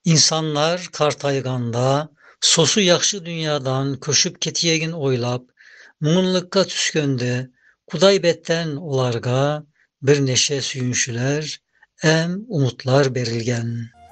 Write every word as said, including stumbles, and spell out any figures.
İnsanlar Kartayganda sosu yaxşı dünyadan köşüp ketiyegin oylap, muğunlukka tüskönde Kuday betten olarga bir neşe suyunşular, em umutlar berilgen.